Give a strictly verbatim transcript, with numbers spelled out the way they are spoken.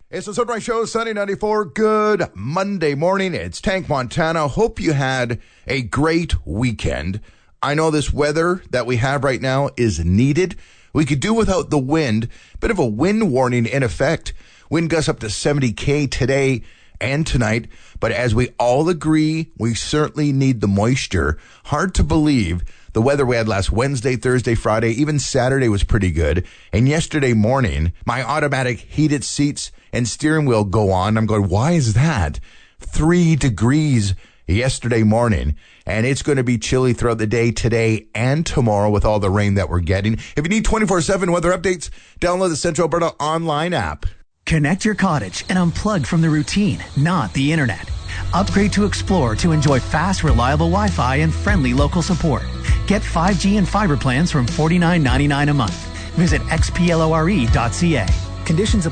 It's the Sunrise Show, Sunny ninety-four. Good Monday morning. It's Tank Montana. Hope you had a great weekend. I know this weather that we have right now is needed. We could do without the wind. Bit of a wind warning in effect. Wind gusts up to seventy K today and tonight. But as we all agree, we certainly need the moisture. Hard to believe. The weather we had last Wednesday, Thursday, Friday, even Saturday was pretty good. And yesterday morning, my automatic heated seats and steering wheel go on. I'm going, why is that? Three degrees yesterday morning. And it's going to be chilly throughout the day today and tomorrow with all the rain that we're getting. If you need twenty-four seven weather updates, download the Central Alberta online app. Connect your cottage and unplug from the routine, not the internet. Upgrade to Explore to enjoy fast, reliable Wi-Fi and friendly local support. Get five G and fiber plans from forty-nine ninety-nine a month. Visit x p l o r e dot c a. Conditions apply.